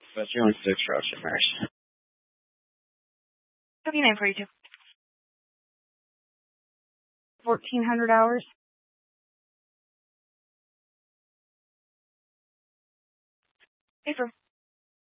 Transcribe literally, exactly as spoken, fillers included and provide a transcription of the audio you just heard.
But you only six Russian nurse. seventy-nine forty-two. fourteen hundred hours. April.